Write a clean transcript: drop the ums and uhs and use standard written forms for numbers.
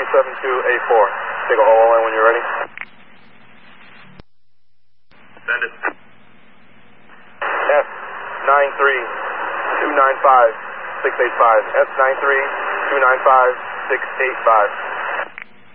27284. Take a whole line when you're ready. Send it. S93295-685. S93295-685.